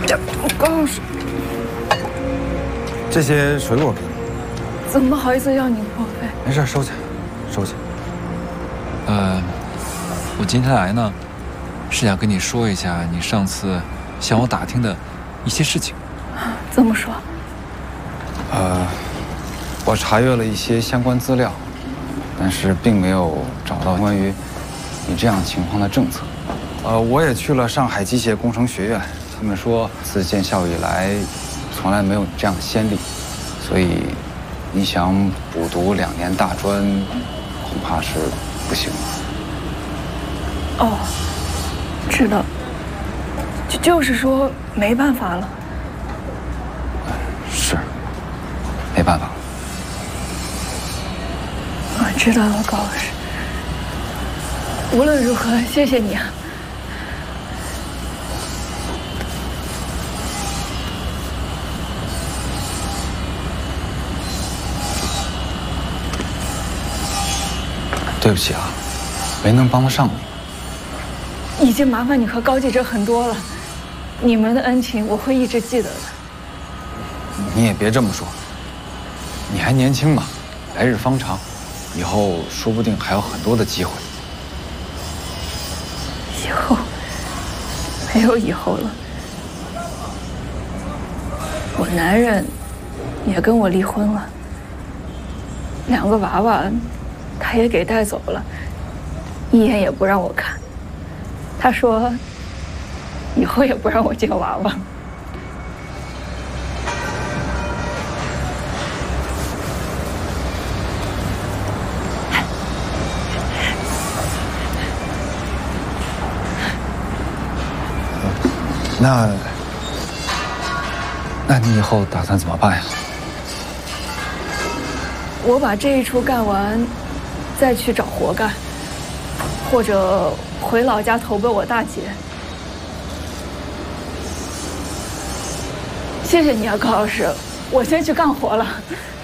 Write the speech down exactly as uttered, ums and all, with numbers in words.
这高老师， 这些水果给你。 怎么好意思要你破费？ 没事，收起，收起。 呃，我今天来呢，是想跟你说一下你上次向我打听的一些事情。 怎么说？ 呃，我查阅了一些相关资料，但是并没有找到关于你这样情况的政策。呃，我也去了上海机械工程学院，他们说自建校以来，从来没有这样的先例，所以你想补读两年大专，恐怕是不行了。 哦，知道。就就是说没办法了。 是，没办法了。 我知道了，高老师。无论如何，谢谢你啊。 对不起啊，没能帮得上你。 已经麻烦你和高记者很多了，你们的恩情我会一直记得的。 你也别这么说，你还年轻嘛，来日方长，以后说不定还有很多的机会。 以后没有以后了，我男人也跟我离婚了，两个娃娃他也给带走了，一眼也不让我看。他说以后也不让我见娃娃。 那，那你以后打算怎么办呀？ 我把这一出干完，再去找活干，或者回老家投奔我大姐。谢谢你啊，高老师，我先去干活了。